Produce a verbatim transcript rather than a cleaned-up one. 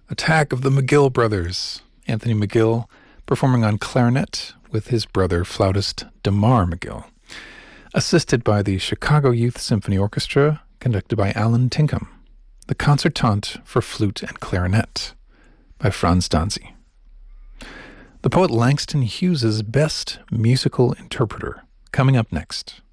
Attack of the McGill Brothers. Anthony McGill performing on clarinet with his brother flautist Damar McGill, assisted by the Chicago Youth Symphony Orchestra, conducted by Alan Tinkham. The Concertante for Flute and Clarinet by Franz Danzi. The poet Langston Hughes' Best Musical Interpreter, coming up next.